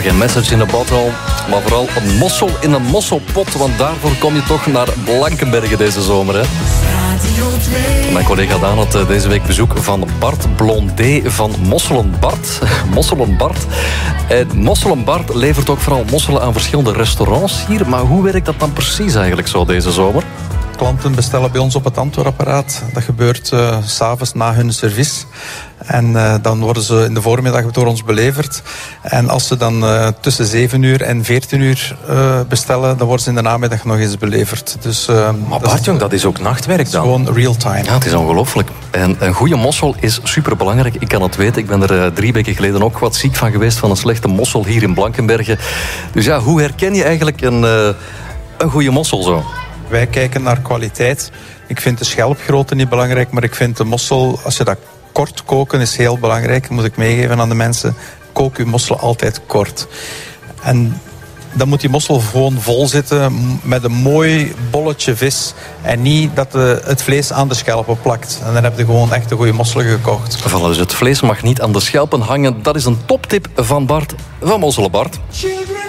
geen message in a bottle, maar vooral een mossel in een mosselpot. Want daarvoor kom je toch naar Blankenberge deze zomer, hè? Mijn collega Daan had deze week bezoek van Bart Blondé van Mosselen Bart. Mosselen Bart. En Mosselen Bart levert ook vooral mosselen aan verschillende restaurants hier. Maar hoe werkt dat dan precies eigenlijk zo deze zomer? Klanten bestellen bij ons op het antwoordapparaat. Dat gebeurt 's avonds na hun service. En dan worden ze in de voormiddag door ons beleverd. En als ze dan tussen 7 uur en 14 uur bestellen, dan worden ze in de namiddag nog eens beleverd. Dus, maar Bart, jong, dat is ook nachtwerk dan? Gewoon real time. Ja, het is ongelooflijk. En een goede mossel is superbelangrijk. Ik kan het weten. Ik ben er 3 weken geleden ook wat ziek van geweest van een slechte mossel hier in Blankenberge. Dus ja, hoe herken je eigenlijk een goede mossel zo? Wij kijken naar kwaliteit. Ik vind de schelpgrootte niet belangrijk, maar ik vind de mossel, als je dat kort koken, is heel belangrijk. Dat moet ik meegeven aan de mensen. Kook uw mossel altijd kort. En dan moet die mossel gewoon vol zitten met een mooi bolletje vis. En niet dat het vlees aan de schelpen plakt. En dan heb je gewoon echt een goede mossel gekocht. Voilà, dus het vlees mag niet aan de schelpen hangen. Dat is een toptip van Bart van Mosselen Bart.